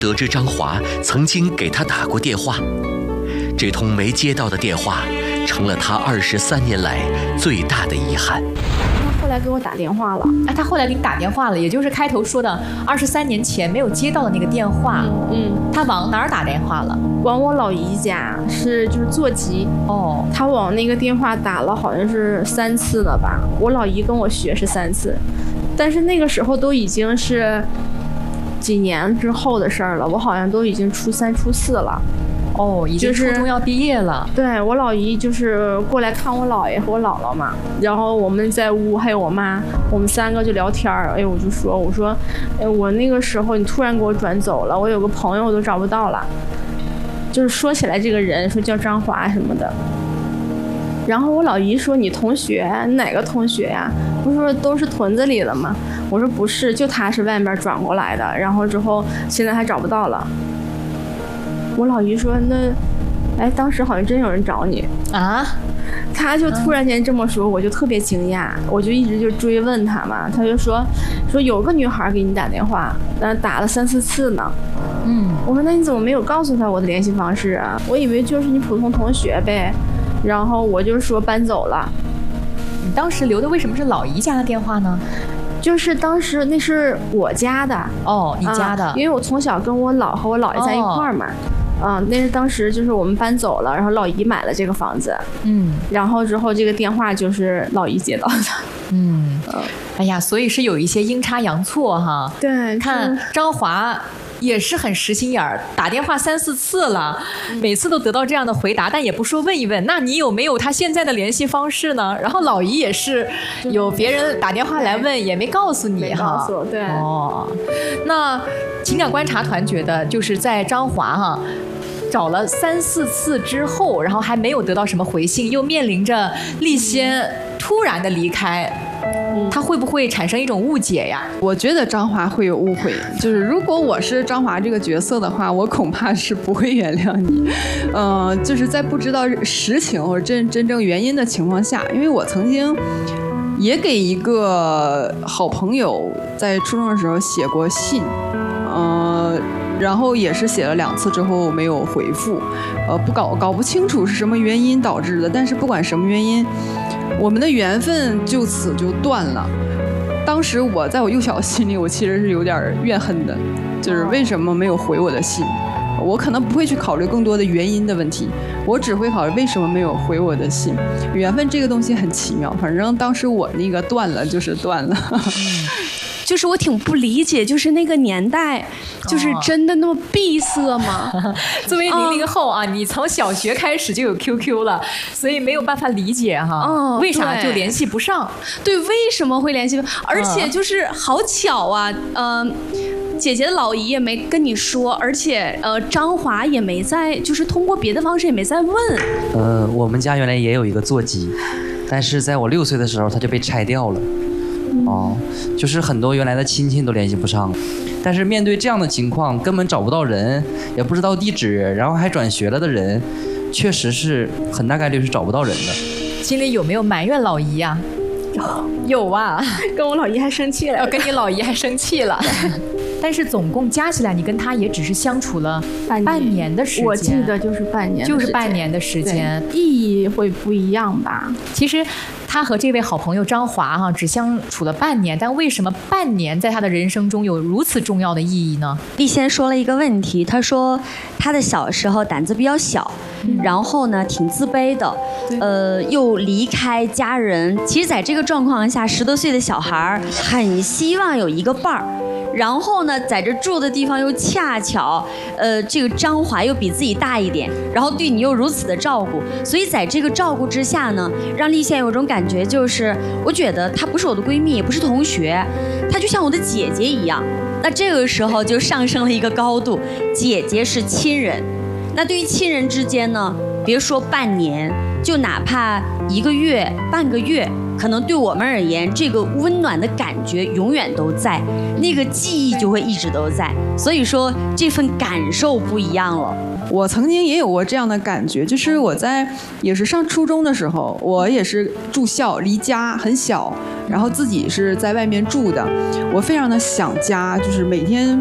得知张华曾经给他打过电话，这通没接到的电话成了他23年来最大的遗憾。 他后来给我打电话了， 他后来给你打电话了，也就是开头说的23年前没有接到的那个电话。他往哪儿打电话了？ 往我老姨家，就是座机。 哦， 他往那个电话打了，好像是3次了吧？我老姨跟我学是3次，但是那个时候都已经是几年之后的事儿了，我好像都已经初3、初4了。 哦，已经初中要毕业了。 对，我老姨就是过来看我姥爷和我姥姥嘛，然后我们在屋还有我妈，我们3个就聊天儿。哎，我说，哎，我那个时候你突然给我转走了，我有个朋友我都找不到了，就是说起来这个人说叫张华什么的。然后我老姨说你同学哪个同学呀？不是说都是屯子里的吗？我说不是，就他是外面转过来的，然后之后现在还找不到了。我老姨说那，哎，当时好像真有人找你啊。 他就突然间这么说，我就特别惊讶，我就一直就追问他嘛，他就说有个女孩给你打电话，打了3、4次呢。我说那你怎么没有告诉他我的联系方式啊？我以为就是你普通同学呗。然后我就说搬走了。 你当时留的为什么是老姨家的电话呢？ 就是当时那是我家的。 哦，你家的。 因为我从小跟我姥和我姥爷在一块儿嘛。那是当时就是我们搬走了，然后老姨买了这个房子。然后之后这个电话就是老姨接到的。 哎呀，所以是有一些阴差阳错哈。 对， 看张华也是很实心眼儿，打电话3、4次了，每次都得到这样的回答，但也不说问一问，那你有没有他现在的联系方式呢？然后老姨也是有别人打电话来问，也没告诉你哈。 没告诉，对。 那情感观察团觉得，就是在张华哈找了3、4次之后，然后还没有得到什么回信，又面临着丽仙突然的离开。他会不会产生一种误解呀？ 我觉得张华会有误会，就是如果我是张华这个角色的话，我恐怕是不会原谅你。就是在不知道实情或者真正原因的情况下，因为我曾经也给一个好朋友在初中的时候写过信，然后也是写了2次之后没有回复，搞不清楚是什么原因导致的，但是不管什么原因，我们的缘分就此就断了。当时在我幼小心里，我其实是有点怨恨的，就是为什么没有回我的信。我可能不会去考虑更多的原因的问题，我只会考虑为什么没有回我的信。缘分这个东西很奇妙，反正当时我那个断了就是断了。 就是我挺不理解，就是那个年代，就是真的那么闭塞吗？ 作为00后啊，你从小学开始就有 QQ 了，所以没有办法理解哈，为啥就联系不上？ 对，为什么会联系不上？而且就是好巧啊，姐姐的老姨也没跟你说，而且张华也没在，就是通过别的方式也没在问。 我们家原来也有一个座机，但是在我6岁的时候，它就被拆掉了。就是很多原来的亲戚都联系不上，但是面对这样的情况，根本找不到人，也不知道地址，然后还转学了的人，确实是很大概率是找不到人的。 心里有没有埋怨老姨呀？有啊， 跟我老姨还生气了， 跟你老姨还生气了。但是总共加起来，你跟他也只是相处了半年的时间。 我记得就是半年， 就是半年的时间， 意义会不一样吧？ 其实他和这位好朋友张华只相处了半年，但为什么半年在他的人生中有如此重要的意义呢？ 丽仙说了一个问题，她说她的小时候胆子比较小，然后呢挺自卑的，又离开家人。其实在这个状况下，10多岁的小孩很希望有一个伴儿。然后呢，在这住的地方又恰巧，这个张华又比自己大一点，然后对你又如此的照顾，所以在这个照顾之下呢，让丽仙有种感觉，就是我觉得她不是我的闺蜜，也不是同学，她就像我的姐姐一样。那这个时候就上升了一个高度，姐姐是亲人。那对于亲人之间呢，别说半年，就哪怕1个月、半个月。可能对我们而言，这个温暖的感觉永远都在，那个记忆就会一直都在。所以说，这份感受不一样了。 我曾经也有过这样的感觉，就是我也是上初中的时候，我也是住校，离家很小，然后自己是在外面住的。我非常的想家，就是每天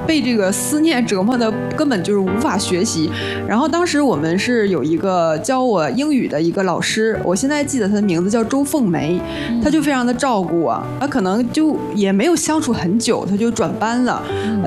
被这个思念折磨的根本就是无法学习。然后当时我们是有一个教我英语的一个老师，我现在记得他的名字叫周凤梅，他就非常的照顾我，他可能就也没有相处很久，他就转班了。